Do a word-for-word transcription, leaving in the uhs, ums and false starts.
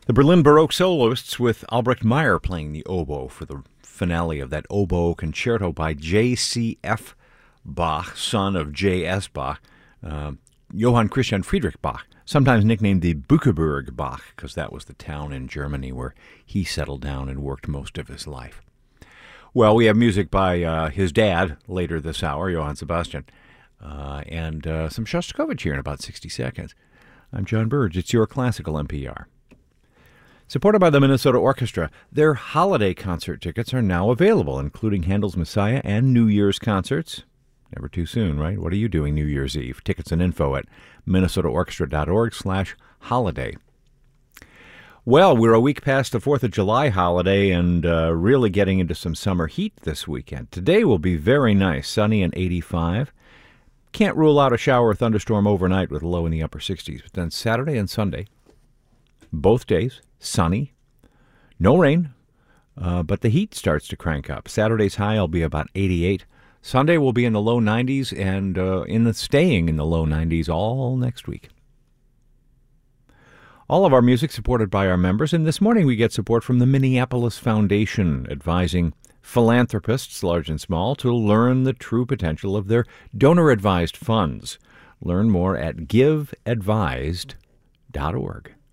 The Berlin Baroque Soloists with Albrecht Meyer playing the oboe for the finale of that oboe concerto by J C F Bach, son of J S Bach, uh, Johann Christian Friedrich Bach, sometimes nicknamed the Bückeburg Bach, because that was the town in Germany where he settled down and worked most of his life. Well, we have music by uh, his dad later this hour, Johann Sebastian, uh, and uh, some Shostakovich here in about sixty seconds. I'm John Burge. It's your Classical N P R. Supported by the Minnesota Orchestra, their holiday concert tickets are now available, including Handel's Messiah and New Year's concerts. Never too soon, right? What are you doing New Year's Eve? Tickets and info at minnesotaorchestra.org slash holiday. Well, we're a week past the fourth of July holiday and uh, really getting into some summer heat this weekend. Today will be very nice, sunny and eighty-five. Can't rule out a shower or thunderstorm overnight with a low in the upper sixties. But then Saturday and Sunday, both days, sunny, no rain, uh, but the heat starts to crank up. Saturday's high will be about eighty-eight. Sunday will be in the low nineties and uh, in the staying in the low nineties all next week. All of our music supported by our members, and this morning we get support from the Minneapolis Foundation, advising philanthropists, large and small, to learn the true potential of their donor-advised funds. Learn more at give advised dot org.